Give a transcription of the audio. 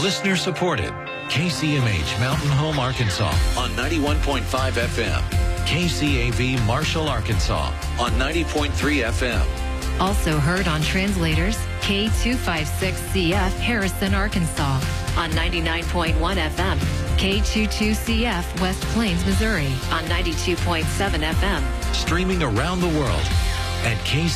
Listener supported. KCMH Mountain Home, Arkansas on 91.5 FM. KCAV Marshall, Arkansas on 90.3 FM. Also heard on translators, K256CF Harrison, Arkansas on 99.1 FM. K22CF West Plains, Missouri on 92.7 FM. Streaming around the world at KCAV.